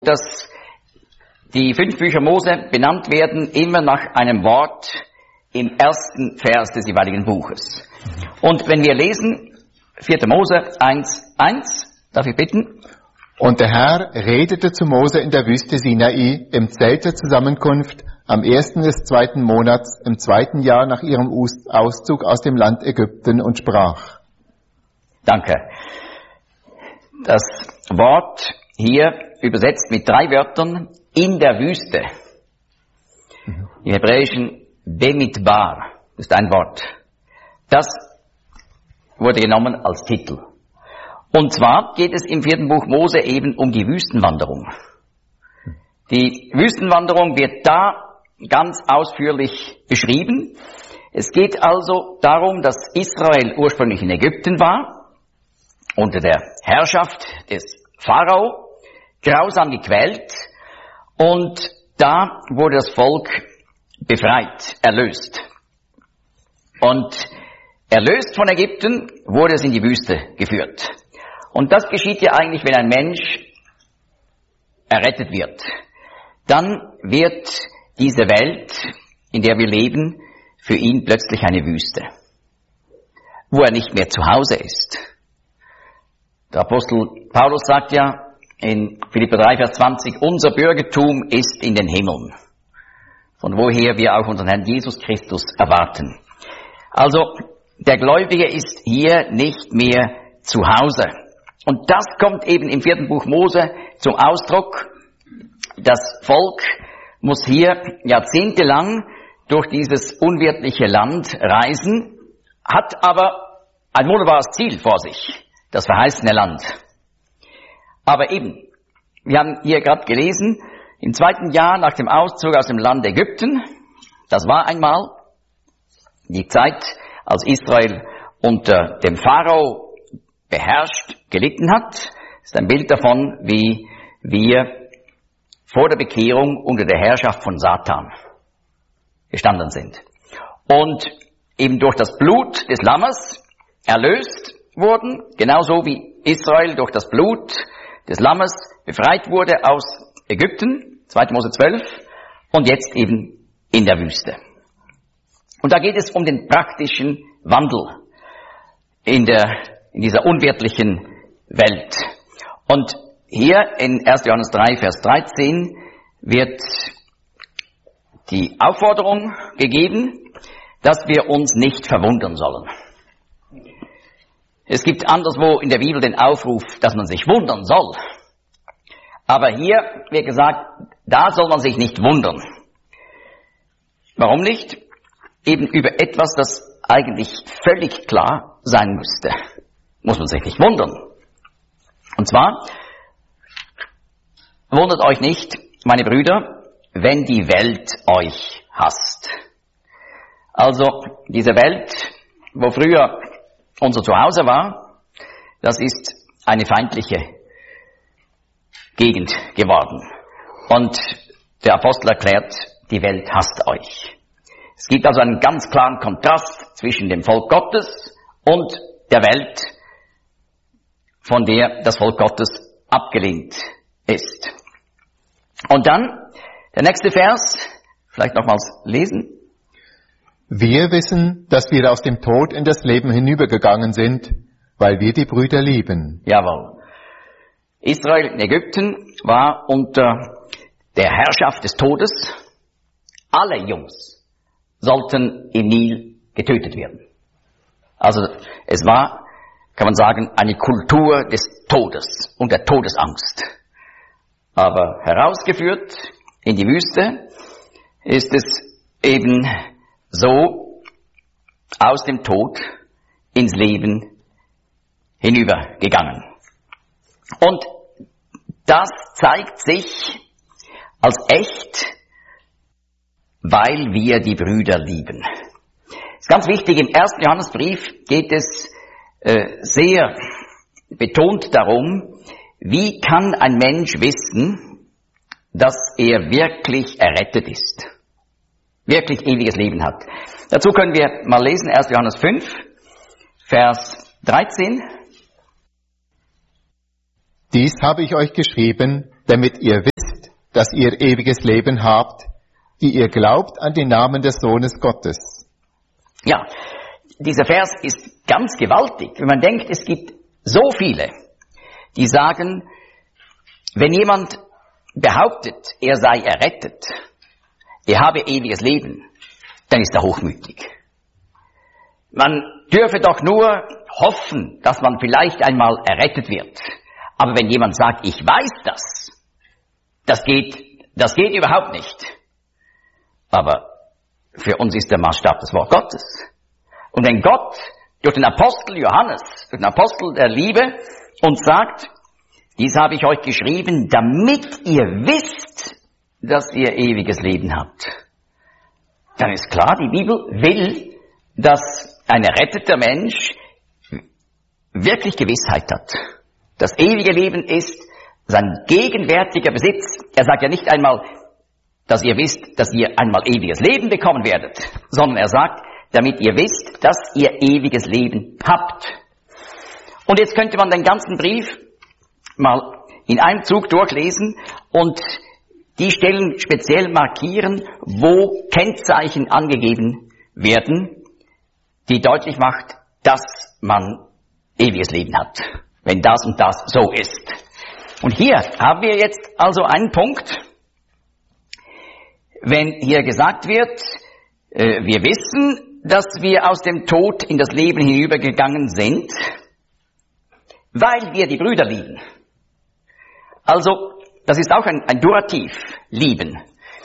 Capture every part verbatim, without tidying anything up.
dass die fünf Bücher Mose benannt werden, immer nach einem Wort im ersten Vers des jeweiligen Buches. Und wenn wir lesen, vierter Mose eins, eins, darf ich bitten? Und der Herr redete zu Mose in der Wüste Sinai im Zelt der Zusammenkunft am ersten des zweiten Monats im zweiten Jahr nach ihrem Auszug aus dem Land Ägypten und sprach. Danke. Das Wort hier übersetzt mit drei Wörtern in der Wüste. Im Hebräischen Bemidbar ist ein Wort. Das wurde genommen als Titel. Und zwar geht es im vierten Buch Mose eben um die Wüstenwanderung. Die Wüstenwanderung wird da ganz ausführlich beschrieben. Es geht also darum, dass Israel ursprünglich in Ägypten war, unter der Herrschaft des Pharao, grausam gequält, und da wurde das Volk befreit, erlöst. Und erlöst von Ägypten wurde es in die Wüste geführt. Und das geschieht ja eigentlich, wenn ein Mensch errettet wird. Dann wird diese Welt, in der wir leben, für ihn plötzlich eine Wüste, wo er nicht mehr zu Hause ist. Der Apostel Paulus sagt ja in Philipper drei, Vers zwanzig, unser Bürgertum ist in den Himmeln, von woher wir auch unseren Herrn Jesus Christus erwarten. Also der Gläubige ist hier nicht mehr zu Hause. Und das kommt eben im vierten Buch Mose zum Ausdruck. Das Volk muss hier jahrzehntelang durch dieses unwirtliche Land reisen, hat aber ein wunderbares Ziel vor sich, das verheißene Land. Aber eben, wir haben hier gerade gelesen, im zweiten Jahr nach dem Auszug aus dem Land Ägypten, das war einmal die Zeit, als Israel unter dem Pharao beherrscht, gelitten hat, ist ein Bild davon, wie wir vor der Bekehrung unter der Herrschaft von Satan gestanden sind. Und eben durch das Blut des Lammes erlöst wurden, genauso wie Israel durch das Blut des Lammes befreit wurde aus Ägypten, zweiter Mose zwölf, und jetzt eben in der Wüste. Und da geht es um den praktischen Wandel in der, in dieser unwirtlichen Welt. Und hier in erster Johannes drei, Vers dreizehn wird die Aufforderung gegeben, dass wir uns nicht verwundern sollen. Es gibt anderswo in der Bibel den Aufruf, dass man sich wundern soll. Aber hier wird gesagt, da soll man sich nicht wundern. Warum nicht? Eben über etwas, das eigentlich völlig klar sein müsste. Muss man sich nicht wundern. Und zwar, wundert euch nicht, meine Brüder, wenn die Welt euch hasst. Also diese Welt, wo früher unser Zuhause war, das ist eine feindliche Gegend geworden. Und der Apostel erklärt, die Welt hasst euch. Es gibt also einen ganz klaren Kontrast zwischen dem Volk Gottes und der Welt, von der das Volk Gottes abgelehnt ist. Und dann der nächste Vers, vielleicht nochmals lesen. Wir wissen, dass wir aus dem Tod in das Leben hinübergegangen sind, weil wir die Brüder lieben. Jawohl. Israel in Ägypten war unter der Herrschaft des Todes. Alle Jungs sollten im Nil getötet werden. Also es war, kann man sagen, eine Kultur des Todes und der Todesangst. Aber herausgeführt in die Wüste ist es eben so aus dem Tod ins Leben hinübergegangen. Und das zeigt sich als echt, weil wir die Brüder lieben. Das ist ganz wichtig, im ersten Johannesbrief geht es äh, sehr betont darum, wie kann ein Mensch wissen, dass er wirklich errettet ist, wirklich ewiges Leben hat. Dazu können wir mal lesen, erster Johannes fünf, Vers dreizehn. Dies habe ich euch geschrieben, damit ihr wisst, dass ihr ewiges Leben habt, die ihr glaubt an den Namen des Sohnes Gottes. Ja, dieser Vers ist ganz gewaltig, wenn man denkt, es gibt so viele, die sagen, wenn jemand behauptet, er sei errettet, er habe ewiges Leben, dann ist er hochmütig. Man dürfe doch nur hoffen, dass man vielleicht einmal errettet wird. Aber wenn jemand sagt, ich weiß das, das geht, das geht überhaupt nicht. Aber für uns ist der Maßstab das Wort Gottes. Und wenn Gott durch den Apostel Johannes, durch den Apostel der Liebe, uns sagt, dies habe ich euch geschrieben, damit ihr wisst, dass ihr ewiges Leben habt, dann ist klar, die Bibel will, dass ein erretteter Mensch wirklich Gewissheit hat. Das ewige Leben ist sein gegenwärtiger Besitz. Er sagt ja nicht einmal, dass ihr wisst, dass ihr einmal ewiges Leben bekommen werdet, sondern er sagt, damit ihr wisst, dass ihr ewiges Leben habt. Und jetzt könnte man den ganzen Brief mal in einem Zug durchlesen und die Stellen speziell markieren, wo Kennzeichen angegeben werden, die deutlich macht, dass man ewiges Leben hat, wenn das und das so ist. Und hier haben wir jetzt also einen Punkt, wenn hier gesagt wird, äh, wir wissen, dass wir aus dem Tod in das Leben hinübergegangen sind, weil wir die Brüder lieben. Also, das ist auch ein, ein Durativ, lieben.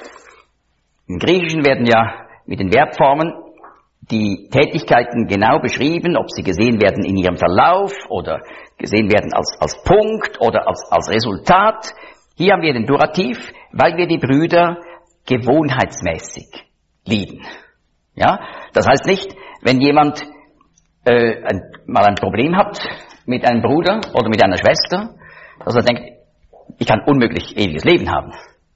Im Griechischen werden ja mit den Verbformen die Tätigkeiten genau beschrieben, ob sie gesehen werden in ihrem Verlauf oder gesehen werden als, als Punkt oder als, als Resultat. Hier haben wir den Durativ, weil wir die Brüder gewohnheitsmäßig lieben. Ja, das heißt nicht, wenn jemand äh, ein, mal ein Problem hat mit einem Bruder oder mit einer Schwester, dass er denkt, ich kann unmöglich ewiges Leben haben.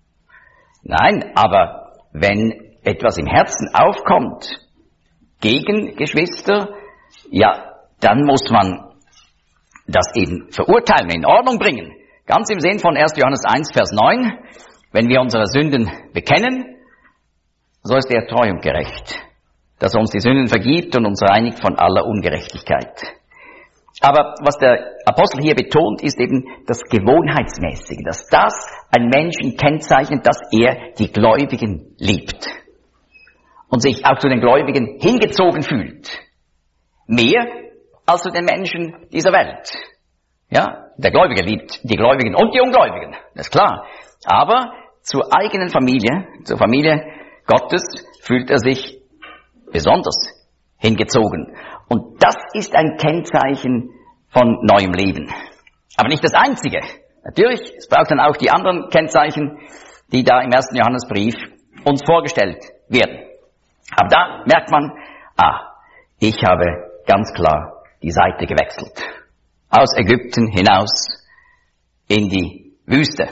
Nein, aber wenn etwas im Herzen aufkommt gegen Geschwister, ja, dann muss man das eben verurteilen, in Ordnung bringen. Ganz im Sinn von erster Johannes eins, Vers neun, wenn wir unsere Sünden bekennen, so ist er treu und gerecht, dass er uns die Sünden vergibt und uns reinigt von aller Ungerechtigkeit. Aber was der Apostel hier betont, ist eben das Gewohnheitsmäßige, dass das einen Menschen kennzeichnet, dass er die Gläubigen liebt und sich auch zu den Gläubigen hingezogen fühlt. Mehr als zu den Menschen dieser Welt. Ja, der Gläubige liebt die Gläubigen und die Ungläubigen, das ist klar. Aber zur eigenen Familie, zur Familie Gottes, fühlt er sich besonders hingezogen. Und das ist ein Kennzeichen von neuem Leben. Aber nicht das einzige. Natürlich, es braucht dann auch die anderen Kennzeichen, die da im ersten Johannesbrief uns vorgestellt werden. Aber da merkt man, ah, ich habe ganz klar die Seite gewechselt. Aus Ägypten hinaus in die Wüste.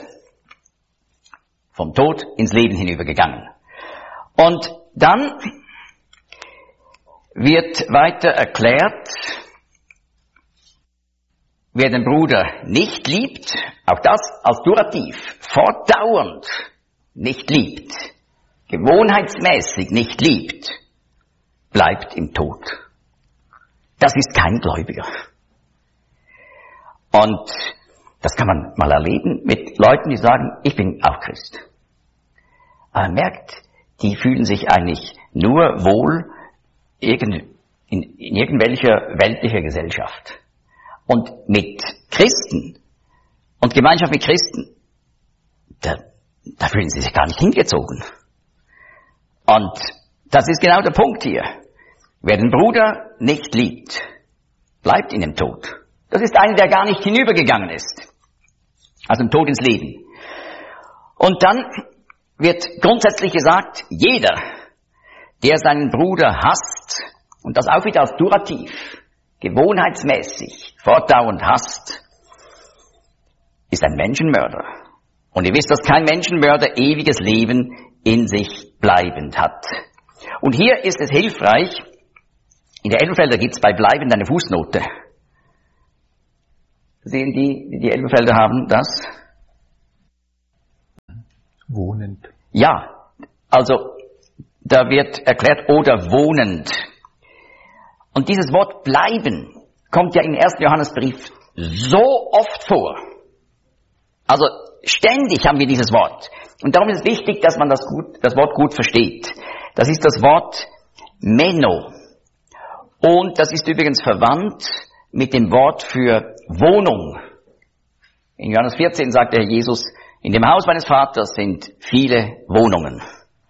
Vom Tod ins Leben hinübergegangen. Und dann wird weiter erklärt, wer den Bruder nicht liebt, auch das als Durativ, fortdauernd nicht liebt, gewohnheitsmäßig nicht liebt, bleibt im Tod. Das ist kein Gläubiger. Und das kann man mal erleben mit Leuten, die sagen, ich bin auch Christ. Aber man merkt, die fühlen sich eigentlich nur wohl irgend, in, in irgendwelcher weltlicher Gesellschaft. Und mit Christen und Gemeinschaft mit Christen, da, da fühlen sie sich gar nicht hingezogen. Und das ist genau der Punkt hier. Wer den Bruder nicht liebt, bleibt in dem Tod. Das ist einer, der gar nicht hinübergegangen ist. Aus dem Tod ins Leben. Und dann wird grundsätzlich gesagt, jeder, der seinen Bruder hasst, und das auch wieder als Durativ, gewohnheitsmäßig, fortdauernd hasst, ist ein Menschenmörder. Und ihr wisst, dass kein Menschenmörder ewiges Leben in sich bleibend hat. Und hier ist es hilfreich, in der Elbenfelder gibt es bei bleibend eine Fußnote. Sehen die, die die Elbenfelder haben, das? Wohnend. Ja, also da wird erklärt, oder wohnend. Und dieses Wort bleiben kommt ja im ersten Johannesbrief so oft vor. Also ständig haben wir dieses Wort. Und darum ist es wichtig, dass man das, gut, das Wort gut versteht. Das ist das Wort Meno. Und das ist übrigens verwandt mit dem Wort für Wohnung. In Johannes vierzehn sagt der Herr Jesus, in dem Haus meines Vaters sind viele Wohnungen.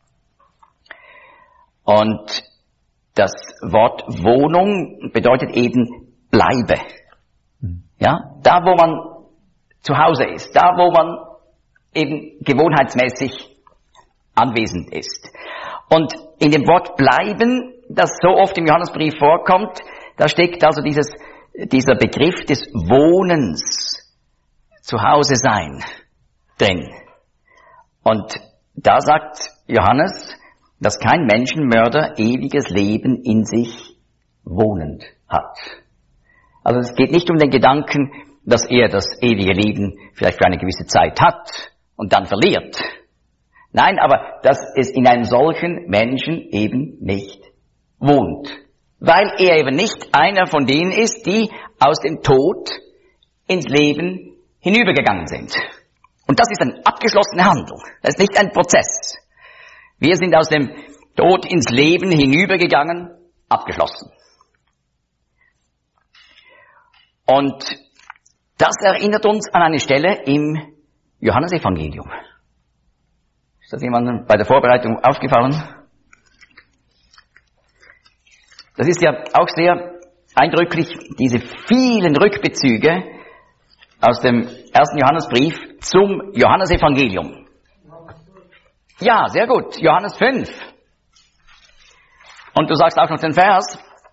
Und das Wort Wohnung bedeutet eben bleibe. Ja, da wo man zu Hause ist, da wo man eben gewohnheitsmäßig anwesend ist. Und in dem Wort bleiben, das so oft im Johannesbrief vorkommt, da steckt also dieses, dieser Begriff des Wohnens, zu Hause sein, drin. Und da sagt Johannes, dass kein Menschenmörder ewiges Leben in sich wohnend hat. Also es geht nicht um den Gedanken, dass er das ewige Leben vielleicht für eine gewisse Zeit hat und dann verliert. Nein, aber dass es in einem solchen Menschen eben nicht wohnt. Weil er eben nicht einer von denen ist, die aus dem Tod ins Leben hinübergegangen sind. Und das ist eine abgeschlossene Handlung. Das ist nicht ein Prozess. Wir sind aus dem Tod ins Leben hinübergegangen, abgeschlossen. Und das erinnert uns an eine Stelle im Johannesevangelium. Ist das jemandem bei der Vorbereitung aufgefallen? Das ist ja auch sehr eindrücklich, diese vielen Rückbezüge aus dem ersten Johannesbrief zum Johannesevangelium. Ja, sehr gut. Johannes fünf. Und du sagst auch noch den Vers.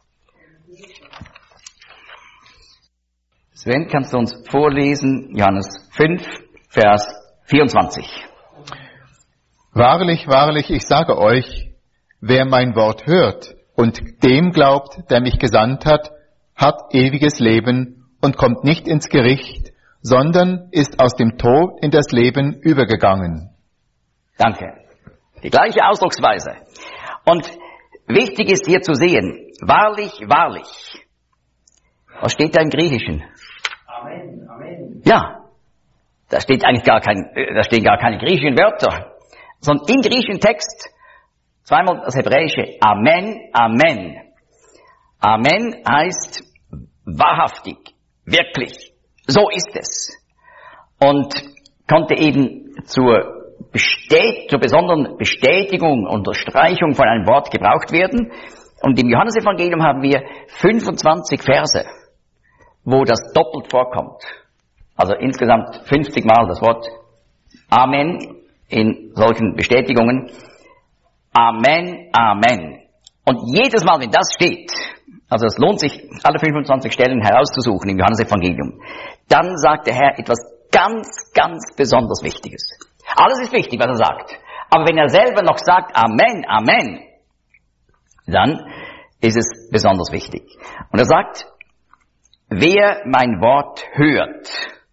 Sven, kannst du uns vorlesen? Johannes fünf, Vers vierundzwanzig. Wahrlich, wahrlich, ich sage euch, wer mein Wort hört und dem glaubt, der mich gesandt hat, hat ewiges Leben und kommt nicht ins Gericht, sondern ist aus dem Tod in das Leben übergegangen. Danke. Die gleiche Ausdrucksweise. Und wichtig ist hier zu sehen, wahrlich, wahrlich. Was steht da im Griechischen? Amen, Amen. Ja, da steht eigentlich gar kein, da stehen gar keine griechischen Wörter, sondern im griechischen Text zweimal das hebräische Amen, Amen. Amen heißt wahrhaftig, wirklich. So ist es. Und konnte eben zur Bestät- zur besonderen Bestätigung, Unterstreichung von einem Wort gebraucht werden. Und im Johannesevangelium haben wir fünfundzwanzig Verse, wo das doppelt vorkommt. Also insgesamt fünfzig Mal das Wort Amen in solchen Bestätigungen. Amen, Amen. Und jedes Mal, wenn das steht, also es lohnt sich, alle fünfundzwanzig Stellen herauszusuchen im Johannesevangelium, dann sagt der Herr etwas ganz, ganz besonders Wichtiges. Alles ist wichtig, was er sagt. Aber wenn er selber noch sagt Amen, Amen, dann ist es besonders wichtig. Und er sagt, wer mein Wort hört,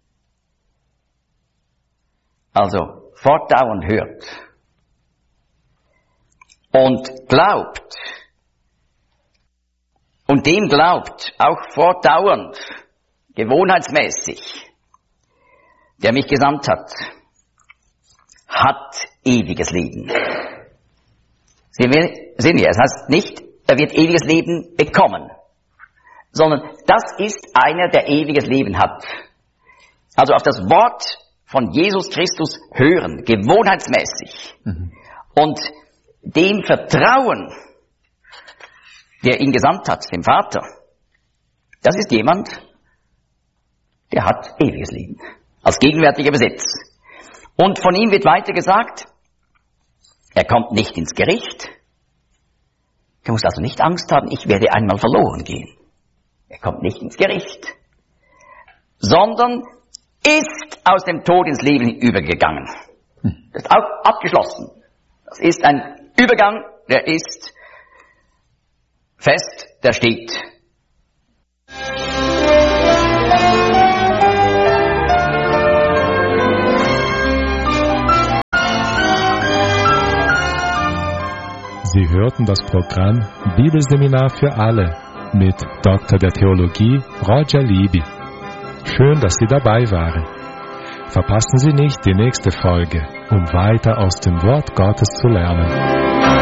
also fortdauernd hört und glaubt, und dem glaubt, auch fortdauernd, gewohnheitsmäßig, der mich gesandt hat, hat ewiges Leben. Sehen wir, sehen wir, es heißt nicht, er wird ewiges Leben bekommen, sondern das ist einer, der ewiges Leben hat. Also auf das Wort von Jesus Christus hören, gewohnheitsmäßig, mhm. und dem Vertrauen, der ihn gesandt hat, dem Vater, das ist jemand, der hat ewiges Leben, als gegenwärtiger Besitz. Und von ihm wird weiter gesagt, er kommt nicht ins Gericht. Du musst also nicht Angst haben, ich werde einmal verloren gehen. Er kommt nicht ins Gericht, sondern ist aus dem Tod ins Leben übergegangen. Das ist auch abgeschlossen. Das ist ein Übergang, der ist fest, der steht. Sie hörten das Programm Bibelseminar für alle mit Doktor der Theologie Roger Libby. Schön, dass Sie dabei waren. Verpassen Sie nicht die nächste Folge, um weiter aus dem Wort Gottes zu lernen.